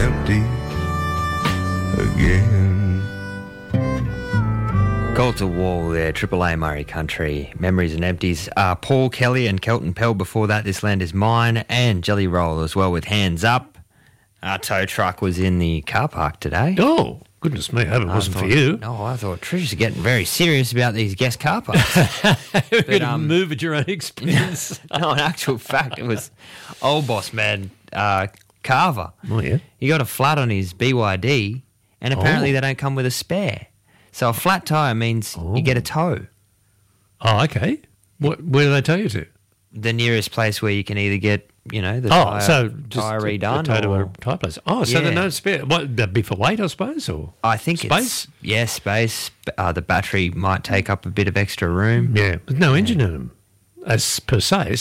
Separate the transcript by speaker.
Speaker 1: empty again.
Speaker 2: Gold to Wall there, Triple A Murray Country, Memories and Empties. Paul Kelly and Kelton Pell before that, This Land Is Mine, and Jelly Roll as well with Hands Up. Our tow truck was in the car park today.
Speaker 3: Oh, goodness me, I hope it wasn't for you.
Speaker 2: No, I thought Trish's getting very serious about these guest car parks.
Speaker 3: You're going to move at your own expense.
Speaker 2: No, in actual fact, it was old boss man Carver.
Speaker 3: Oh, yeah.
Speaker 2: He got a flat on his BYD, and apparently they don't come with a spare. So a flat tyre means you get a tow.
Speaker 3: Oh, okay. Where do they tow you to?
Speaker 2: The nearest place where you can either get, the
Speaker 3: so just
Speaker 2: tyre redone.
Speaker 3: tow to
Speaker 2: or,
Speaker 3: a tyre place. Oh, so they're no spare. What, that'd be for weight, I suppose, or
Speaker 2: I think
Speaker 3: space?
Speaker 2: Space. The battery might take up a bit of extra room.
Speaker 3: Yeah, with no engine in them, as per se.